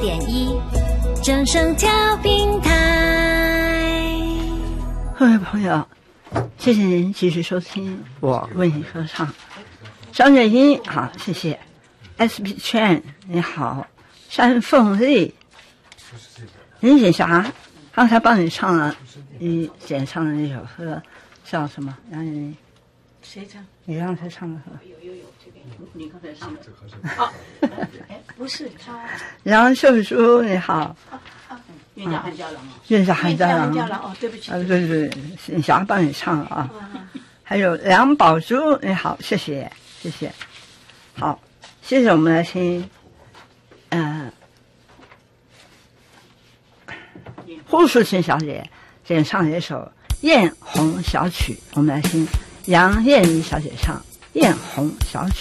104.1正声调频台。 各位朋友，谢谢您继续收听我为你歌唱。张月英好，谢谢。SP 圈你好，山凤丽，林锦霞，刚才帮你唱了，你演唱的那首歌叫什么？杨月英， 谁唱？ 你刚才唱的歌？ 有，这边你刚才唱的。 哦， 不是他。 杨秀珠你好。 韵家汉家郎啊。 韵家汉家郎。 哦，对不起。 对，锦霞帮你唱了啊。还有梁宝珠你好，谢谢。好，接着我们来听，胡淑琴小姐演唱的一首《艳红小曲》，我们来听杨燕妮小姐唱《艳红小曲》。